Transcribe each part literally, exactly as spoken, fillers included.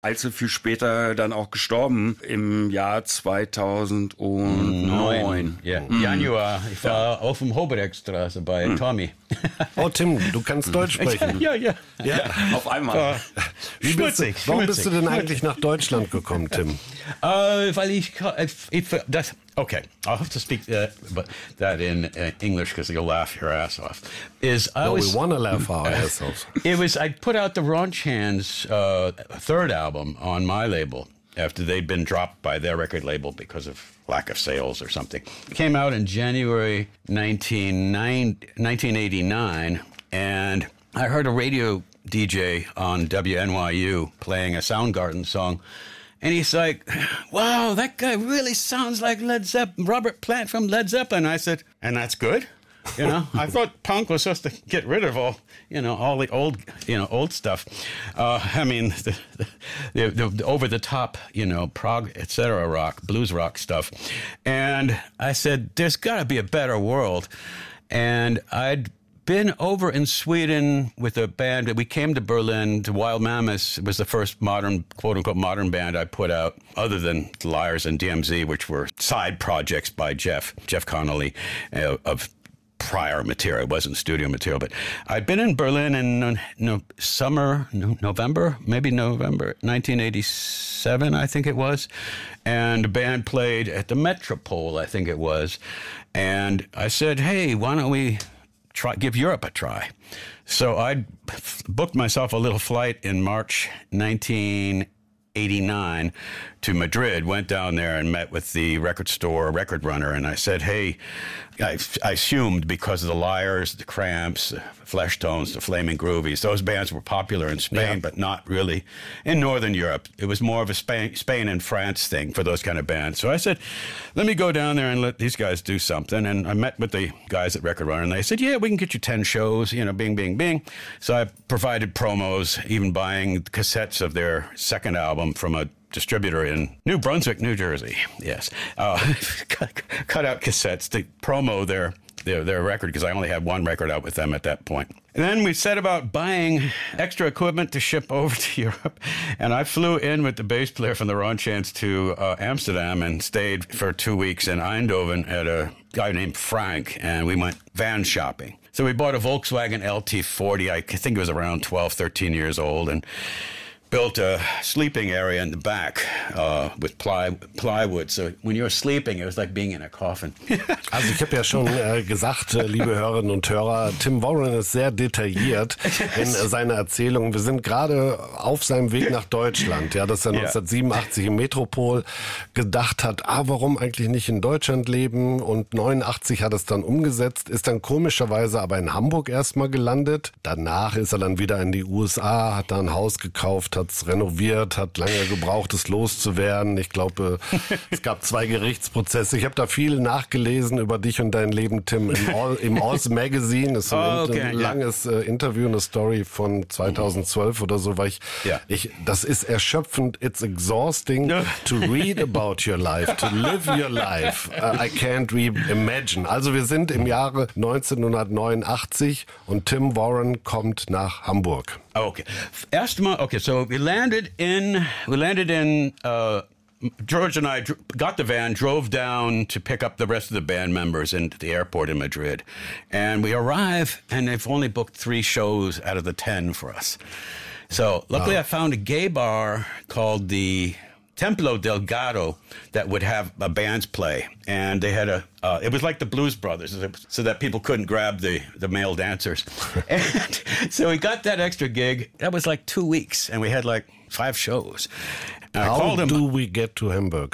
allzu viel später dann auch gestorben, im Jahr zweitausendneun. Ja, mm. Januar. Ich war ja. auf dem Hobrechtstraße bei mm. Tommy. Oh, Tim, du kannst Deutsch sprechen. Ja, ja. ja. ja. Auf einmal. Wie schmutzig, bist, warum bist du denn eigentlich nach Deutschland gekommen, Tim? Uh, weil ich, ich das, okay, I'll have to speak uh, that in uh, English because you'll laugh your ass off. Is I no, was, we want to laugh our ass off. It was, I put out the Raunch Hands uh, third album on my label after they'd been dropped by their record label because of lack of sales or something. It came out in January nineteen eighty-nine, and I heard a radio D J on W N Y U playing a Soundgarden song. And he's like, wow, that guy really sounds like Led Zeppelin, Robert Plant from Led Zeppelin. I said, and that's good? You know, I thought punk was supposed to get rid of all, you know, all the old, you know, old stuff. Uh, I mean, the, the, the, the over-the-top, you know, prog, et cetera, rock, blues rock stuff. And I said, there's got to be a better world. And I'd been over in Sweden with a band. We came to Berlin to Wild Mammoths. It was the first modern, quote-unquote, modern band I put out, other than Liars and D M Z, which were side projects by Jeff, Jeff Connolly, uh, of prior material. It wasn't studio material. But I'd been in Berlin in uh, no, summer, no, November, maybe November, nineteen eighty-seven, I think it was. And the band played at the Metropole, I think it was. And I said, hey, why don't we try, give Europe a try? So I booked myself a little flight in March nineteen eighty-nine to Madrid, went down there and met with the record store record runner, and I said, hey, I, I assumed because of the Liars, the Cramps, the Fleshtones, the Flaming Groovies, those bands were popular in Spain, yeah. but not really in Northern Europe. It was more of a Spain, Spain and France thing for those kind of bands. So I said, let me go down there and let these guys do something. And I met with the guys at Record Runner, and they said, yeah, we can get you ten shows, you know, bing, bing, bing. So I provided promos, even buying cassettes of their second album from a distributor in New Brunswick, New Jersey. Yes. Uh, cut, cut out cassettes to promo their their, their record, because I only had one record out with them at that point. And then we set about buying extra equipment to ship over to Europe. And I flew in with the bass player from the Raunch Hands to uh, Amsterdam and stayed for two weeks in Eindhoven at a guy named Frank. And we went van shopping. So we bought a Volkswagen L T forty. I think it was around twelve, thirteen years old. And built a sleeping area in the back uh, with ply, plywood. So when you were sleeping, it was like being in a coffin. Also ich habe ja schon äh, gesagt, äh, liebe Hörerinnen und Hörer, Tim Warren ist sehr detailliert in äh, seiner Erzählung. Wir sind gerade auf seinem Weg nach Deutschland, ja, dass er neunzehnhundertsiebenundachtzig im Metropol gedacht hat, ah, warum eigentlich nicht in Deutschland leben? Und neunundachtzig hat es dann umgesetzt, ist dann komischerweise aber in Hamburg erstmal gelandet. Danach ist er dann wieder in die U S A, hat da ein Haus gekauft, hat es renoviert, hat lange gebraucht, es loszuwerden. Ich glaube, es gab zwei Gerichtsprozesse. Ich habe da viel nachgelesen über dich und dein Leben, Tim, im, All, im Oz Magazine. Das ist ein, oh, okay, ein langes yeah. äh, Interview, eine Story von zweitausendzwölf oder so, weil ich, yeah. ich, das ist erschöpfend. It's exhausting to read about your life, to live your life. Uh, I can't reimagine. Also wir sind im Jahre neunzehnhundertneunundachtzig und Tim Warren kommt nach Hamburg. Okay. Erstmal, okay, so we landed in, we landed in, uh, George and I dr- got the van, drove down to pick up the rest of the band members in the airport in Madrid. And we arrive, and they've only booked three shows out of the ten for us. So luckily wow. I found a gay bar called the Templo Delgado that would have a bands play, and they had a uh, it was like the Blues Brothers, so that people couldn't grab the the male dancers. And so we got that extra gig. That was like two weeks, and we had like five shows. And How I called him, do we get to Hamburg?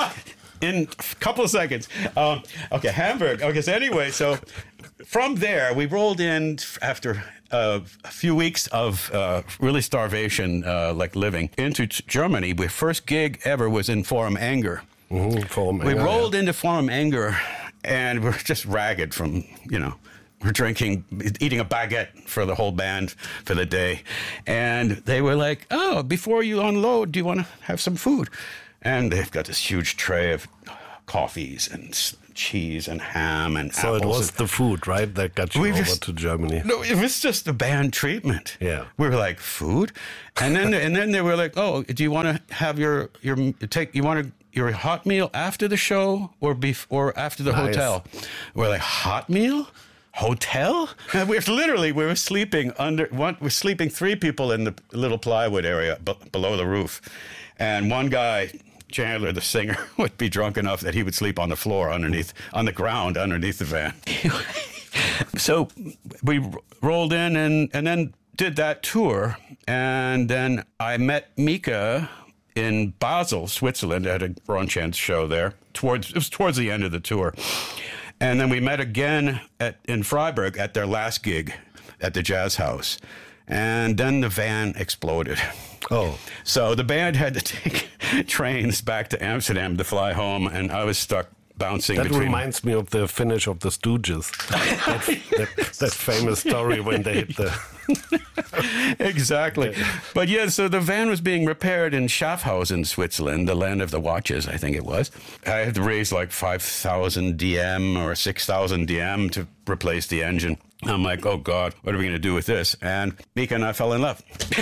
In a couple of seconds. Um, okay, Hamburg. Okay, so anyway, so from there we rolled in after Uh, a few weeks of uh, really starvation, uh, like living, into t- Germany. My first gig ever was in Forum Anger. Mm-hmm, Forum we Anger, rolled yeah. into Forum Anger, and we're just ragged from, you know, we're drinking, eating a baguette for the whole band for the day. And they were like, oh, before you unload, do you want to have some food? And they've got this huge tray of coffees and s- cheese and ham and So apples. it was and, the food, right, that got you We over just- to Germany. no, it was just the band treatment. Yeah. We were like, food? And then and then they were like, oh, do you want to have your, your take, you want to, your hot meal after the show or bef- or after the Nice. hotel? We're like, hot meal? Hotel? And we were literally, we were sleeping under, one, we're sleeping three people in the little plywood area b- below the roof. And one guy, Chandler, the singer, would be drunk enough that he would sleep on the floor underneath, on the ground underneath the van. So we r- rolled in and, and then did that tour. And then I met Mika in Basel, Switzerland, at a Ron Chance show there. Towards It was towards the end of the tour. And then we met again at, in Freiburg at their last gig at the Jazz House. And then the van exploded. Oh. So the band had to take trains back to Amsterdam to fly home, and I was stuck bouncing That between... reminds me of the finish of the Stooges. that, that, that famous story when they hit the... Exactly. But yeah, so the van was being repaired in Schaffhausen, Switzerland, the land of the watches, I think it was. I had to raise like five thousand D M or six thousand D M to replace the engine. I'm like, oh God, what are we going to do with this? And Mika and I fell in love.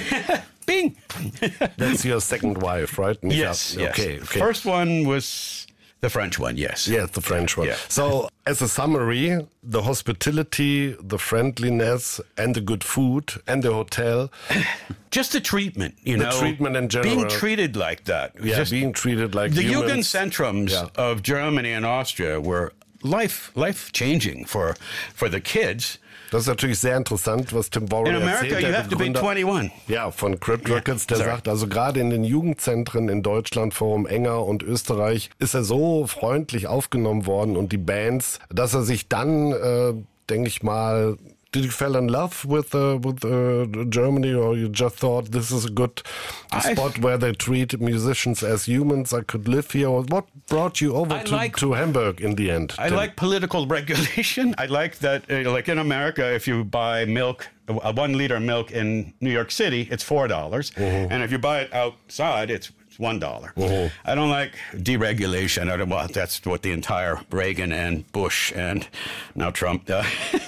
Bing! That's your second wife, right? Mika? Yes, yes. Okay, okay. First one was the French one, yes. Yes, the French one. Yeah. So, as a summary, the hospitality, the friendliness, and the good food, and the hotel. Just the treatment, you The know. treatment in general. Being treated like that. Yeah, Just being treated like the humans. Jugendzentrums Yeah. of Germany and Austria were life life changing for for the kids. Das ist natürlich sehr interessant, was Tim Warren In America, erzählt. you der have to be Begründer- twenty-one. Ja, von Crypt Records, der sorry. sagt, also gerade in den Jugendzentren in Deutschland, Forum Enger und Österreich, ist er so freundlich aufgenommen worden und die Bands, dass er sich dann, äh, denke ich mal, did you fall in love with uh, with uh, Germany, or you just thought this is a good I- spot where they treat musicians as humans? I could live here. Or what brought you over I to, like- to Hamburg in the end? I Tim? like political regulation. I like that, uh, like in America, if you buy milk, a one liter milk in New York City, it's four dollars, and if you buy it outside, it's one dollar. I don't like deregulation. I don't want. That's what the entire Reagan and Bush and now Trump uh,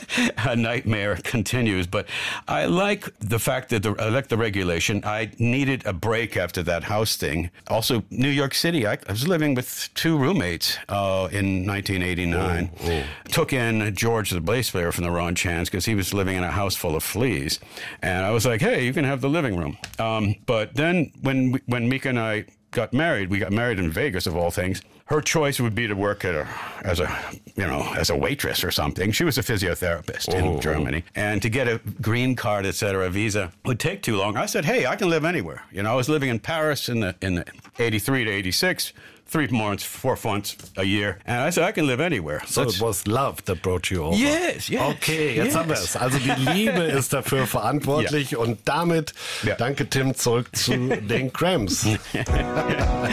a nightmare continues. But I like the fact that the, I like the regulation. I needed a break after that house thing. Also, New York City. I, I was living with two roommates uh, in nineteen eighty-nine. Took in George, the bass player from the Ron Chance, because he was living in a house full of fleas, and I was like, "Hey, you can have the living room." Um, but then when we, when Mika and I got married, we got married in Vegas of all things. Her choice would be to work at a, as a, you know, as a waitress or something. She was a physiotherapist in Germany, and to get a green card, et cetera, visa would take too long. I said, "Hey, I can live anywhere." You know, I was living in Paris in the in the eighty-three to eighty-six. Three months, four months a year. And I said, I can live anywhere. So Let's- it was love that brought you over. Yes, yes. Okay, jetzt yes. haben wir es. Also die Liebe ist dafür verantwortlich und damit Ja. danke Tim zurück zu den Cramps.